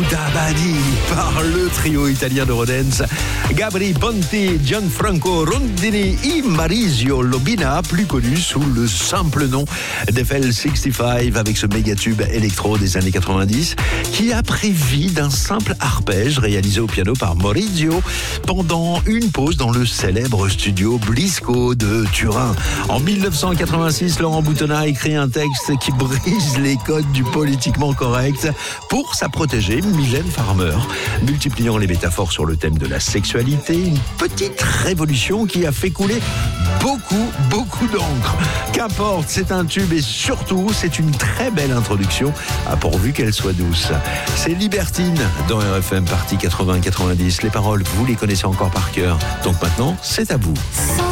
Dabadi par le trio italien de Rodens, Gabri Ponti, Gianfranco Rondini et Maurizio Lobina, plus connu sous le simple nom d'Eiffel 65, avec ce méga tube électro des années 90 qui a pris vie d'un simple arpège réalisé au piano par Maurizio pendant une pause dans le célèbre studio Blisco de Turin. En 1986, Laurent Boutonnat a écrit un texte qui brise les codes du politiquement correct pour sa protégée Mylène Farmer, multipliant les métaphores sur le thème de la sexualité, une petite révolution qui a fait couler beaucoup d'encre. Qu'importe, c'est un tube et surtout, c'est une très belle introduction, pourvu qu'elle soit douce. C'est Libertine dans RFM partie 80-90. Les paroles, vous les connaissez encore par cœur. Donc maintenant, c'est à vous.